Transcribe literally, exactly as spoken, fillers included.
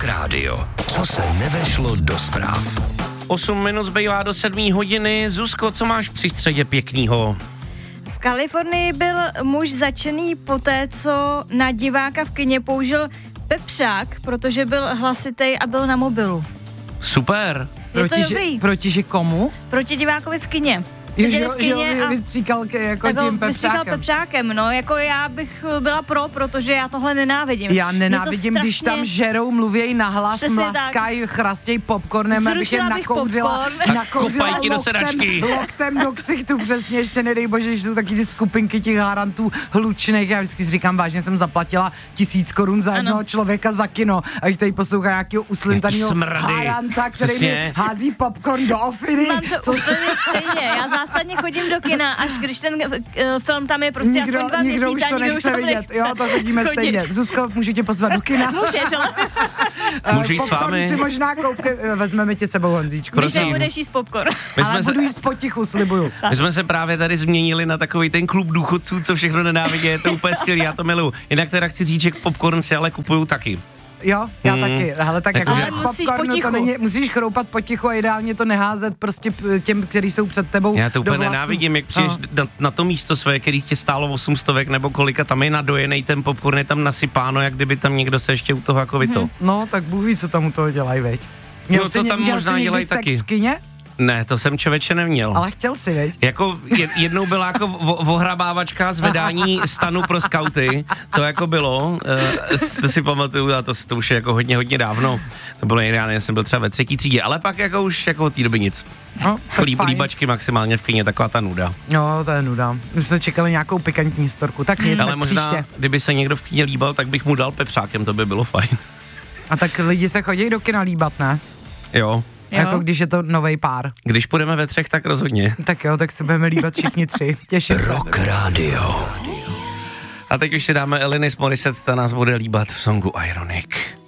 Rock Radio. Co se nevešlo do zpráv. osm minut zbývá do sedmé hodiny. Zuzko, co máš při středě pěknýho? V Kalifornii byl muž zatčený poté, co na diváka v kině použil pepřák, protože byl hlasitej a byl na mobilu. Super. Je to Protiže, dobrý. Protiže komu? Proti divákovi v kině. Jo, Seděli že, v že kině ho a vystříkal ke- jako tak ho tím vystříkal pepřákem. pepřákem, no, jako já bych byla pro, protože já tohle nenávidím. Já Mě nenávidím, to když strašně- tam žerou, mluvěj nahlas, Přesně mlaskají, chrastěj popcornem, abych je Zrušila bych nakouřila, popcorn. nakouřila kopají ti do loktem, sedačky. loktem do ksichtu, přesně, ještě nedej bože, že jsou taky ty skupinky těch harantů hlučných. Já vždycky si říkám, vážně jsem zaplatila tisíc korun za jednoho Ano. člověka za kino a jich tady poslouchá nějakého uslintanýho smrdy. haranta, který Přesně. mi hází popcorn do ofiny. Mám to úplně stejně. Já zásadně chodím do kina, až když ten uh, film tam je prostě Nikdo, aspoň dva nikdo už měsíce to a nikdo už nechce tam vidět. nechce. Jo, to chodíme chodit. stejně. Zuzko, můžu tě pozvat do kina? Můžeš, ale Můžu jít s Popcorn vámi? si možná koupke, vezmeme tě sebou, Honzíčku. když Prosím. nebudeš jíst popcorn. My Ale jsme, se, budu jíst potichu, slibuju. my jsme se právě tady změnili na takový ten klub důchodců, co všechno nenávidí, je to úplně skvělý, já to miluju. Jinak teda chci říct, že popcorn si ale kupuju taky. Jo, já Hmm. taky. Hele, tak jako Ale bez musíš popcornu potichu. to není, musíš chroupat potichu a ideálně to neházet prostě p- těm, kteří jsou před tebou Já to do úplně vlasů. nenávidím, jak přijdeš No. na, na to místo své, který tě stálo osm stovek nebo kolika, tam je nadojenej ten popcorn, je tam nasypáno, jak kdyby tam někdo se ještě u toho jako vyto. No, tak Bůh ví, co tam u toho dělají, veď. Měl No, jsi to ně- tam měl možná jsi někdy dělají sex taky. v kině? Ne, to jsem člověče neměl. Ale chtěl si, veď? Jako je, jednou byla jako vo- ohrabávačka zvedání stanu pro skauty, to jako bylo, uh, to si pamatuju, a to, to už je jako hodně, hodně dávno, to bylo někdy, já nevím, jsem byl třeba ve třetí třídě, ale pak jako už jako od té doby nic. No, tak Líb, fajn. líbačky maximálně v kyně, taková ta nuda. No, to je nuda. My jsme čekali nějakou pikantní historku, tak nic, Ale tak možná, příště. kdyby se někdo v kyně líbal, tak bych mu dal pepřákem, to by bylo fajn. A tak lidi se chodí do kina líbat, ne? Jo, Jo. Jako když je to novej pár. když půjdeme ve třech, tak rozhodně. Tak jo, tak se budeme líbat všichni tři. Těším se. Rock Radio. A teď už si dáme Alanis Morissette, ta nás bude líbat v songu Ironic.